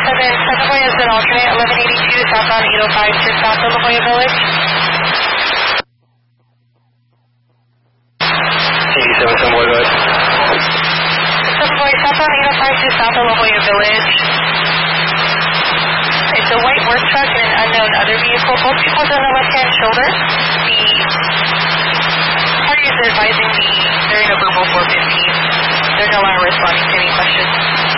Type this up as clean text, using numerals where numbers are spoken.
Savoy has an alternate 1182 southbound 805 to south of La Jolla Village. 87 Savoy, go ahead. Savoy southbound 805 to south of La Jolla Village. It's a white work truck and an unknown other vehicle. Both vehicles on the left-hand shoulder. The party is advising they're in a verbal 415. They're no longer responding to any questions.